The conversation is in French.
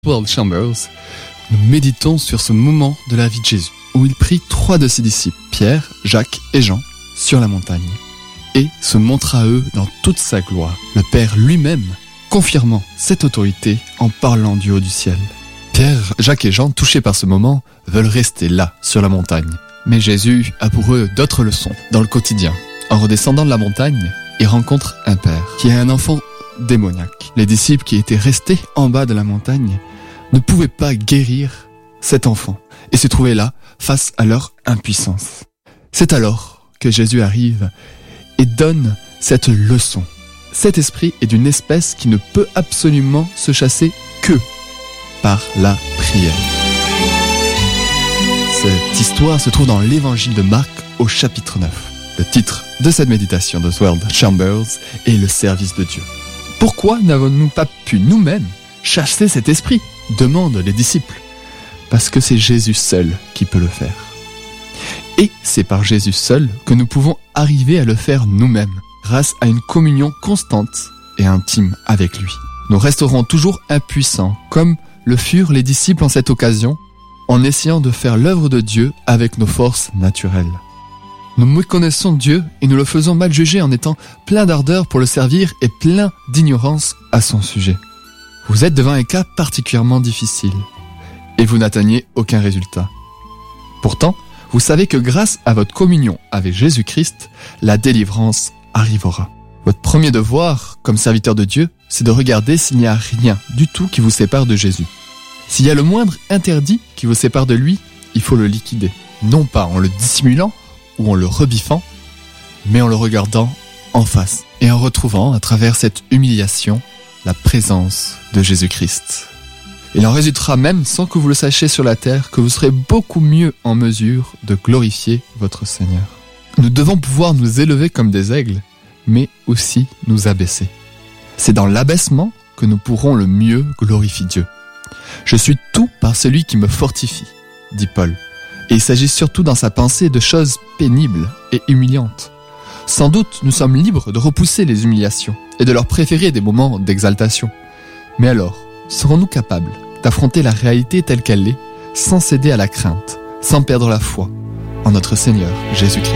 Oswald Chambers, nous méditons sur ce moment de la vie de Jésus, où il prit 3 de ses disciples, Pierre, Jacques et Jean, sur la montagne, et se montra à eux dans toute sa gloire, le Père lui-même confirmant cette autorité en parlant du haut du ciel. Pierre, Jacques et Jean, touchés par ce moment, veulent rester là, sur la montagne. Mais Jésus a pour eux d'autres leçons dans le quotidien. En redescendant de la montagne, il rencontre un père qui a un enfant démoniaque. Les disciples qui étaient restés en bas de la montagne ne pouvaient pas guérir cet enfant et se trouvaient là face à leur impuissance. C'est alors que Jésus arrive et donne cette leçon. Cet esprit est d'une espèce qui ne peut absolument se chasser que par la prière. Cette histoire se trouve dans l'évangile de Marc au chapitre 9. Le titre de cette méditation d'Oswald Chambers est le service de Dieu. Pourquoi n'avons-nous pas pu nous-mêmes chasser cet esprit ? Demandent les disciples. Parce que c'est Jésus seul qui peut le faire. Et c'est par Jésus seul que nous pouvons arriver à le faire nous-mêmes, grâce à une communion constante et intime avec lui. Nous resterons toujours impuissants, comme le furent les disciples en cette occasion, en essayant de faire l'œuvre de Dieu avec nos forces naturelles. Nous méconnaissons Dieu et nous le faisons mal juger en étant plein d'ardeur pour le servir et plein d'ignorance à son sujet. Vous êtes devant un cas particulièrement difficile et vous n'atteignez aucun résultat. Pourtant, vous savez que grâce à votre communion avec Jésus-Christ, la délivrance arrivera. Votre premier devoir, comme serviteur de Dieu, c'est de regarder s'il n'y a rien du tout qui vous sépare de Jésus. S'il y a le moindre interdit qui vous sépare de lui, il faut le liquider. Non pas en le dissimulant ou en le rebiffant, mais en le regardant en face et en retrouvant à travers cette humiliation la présence de Jésus-Christ. Il en résultera même, sans que vous le sachiez sur la terre, que vous serez beaucoup mieux en mesure de glorifier votre Seigneur. Nous devons pouvoir nous élever comme des aigles, mais aussi nous abaisser. C'est dans l'abaissement que nous pourrons le mieux glorifier Dieu. Je suis tout par celui qui me fortifie, dit Paul. Et il s'agit surtout dans sa pensée de choses pénibles et humiliantes. Sans doute, nous sommes libres de repousser les humiliations et de leur préférer des moments d'exaltation. Mais alors, serons-nous capables d'affronter la réalité telle qu'elle est, sans céder à la crainte, sans perdre la foi en notre Seigneur Jésus-Christ ?